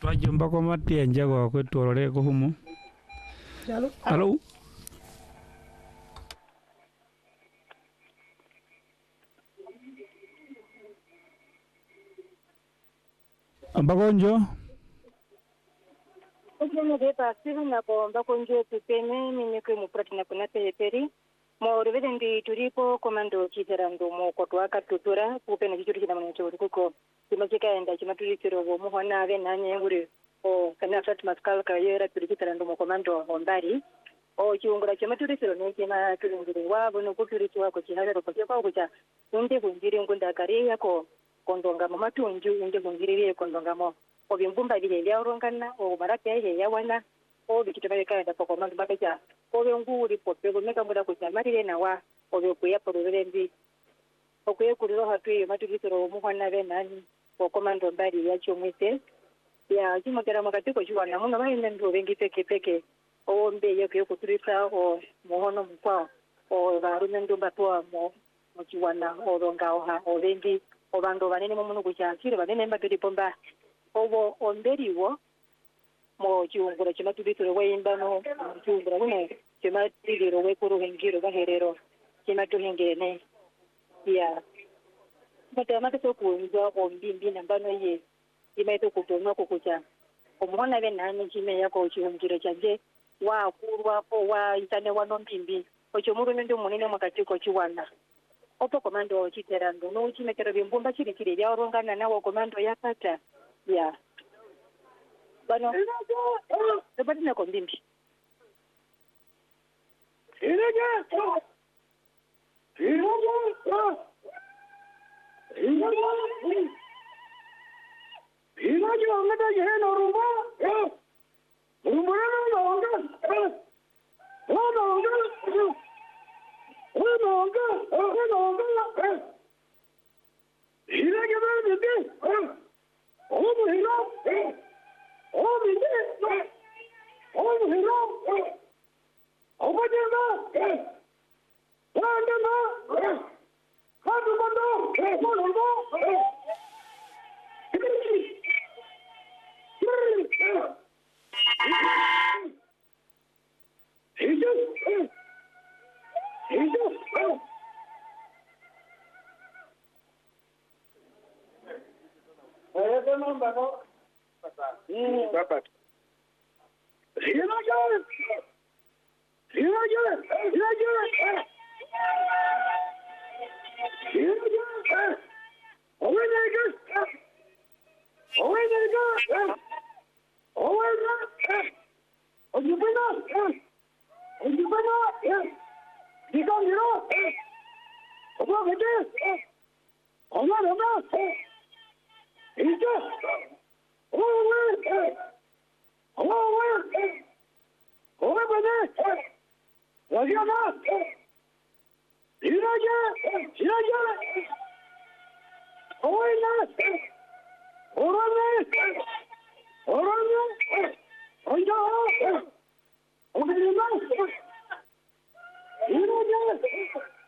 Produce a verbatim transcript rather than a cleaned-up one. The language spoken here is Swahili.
twajumba kwa matienja kwa kwetorore ko humu. Halo. Halo. Ambagonjo. Ujene beba sivu na bomba konjo tupene mimi kwe muprati na kuna peri mo revede ndi turipo komando chiterando mo kotwaka tutura kupene chichuri china mwana chori kuko kimachika enda chimaturi tiro wo muhona ave nanye nguri o kana fat maskal ka yera turi chiterando mo komando hombari o chiungura chimaturi tiro ne chima turi nguri wa bono kuturi chiwa ko chihara ko kwa kucha unde kunjiri ngunda kare yako kondonga mo matunju unde kunjiri kondonga mo o bimbumba bile ya urongana o baraka ya wana o bikitobale kaenda poko mandu babeja o nguri pope go meka muda ko chamari na wa o be kuya porore ndi o kuya kuriro hatu yo matugitoro mu hwana be nani o komando mbari ya chomwete ya kimotera makati ko juwana muno bayine ndo bengi peke peke o mbe yo kuyo kuturisa o muhono mukwa o barume ndo batwa mo mo juwana o ronga o ha o bengi o bando banene mu muno kuchakire banene mbakiri pomba obo onderiwo mo chiungura chimatubitiro weyimba no chiungura kuno chimatiriro wekuru hengiro baherero chimatuhengene ya mata mata sokuunzwa ombimbi nambano ye imaito kutonwa kukucha omuhona be nani chime yako chiungiro chaje wa kurwa po wa itane wano mbimbi ocho muru ndo munene mwakatiko chiwana opo komando chiterando no chimekero bimbumba chiri chiri ya orongana nawo komando yapata ya bano sebati na kombimbi Ilaja Ilaja Ilaja Ilaja ngata yena rumba rumba na longa oh longa oh longa oh longa Ilaja bebe oh hello oh bebe oh hello oh bebe Wanda Hadu bando bando Jesus Jesus Ada namba no Hmm baba Hina jare Hina jare Hina jare Hina jare Owe nega Owe nega Owe nega Ojubena Ojubena Dika miro Owa vete Owa rama Ija Owe Owe Owe bade Wajama Iraja Iraja Owe na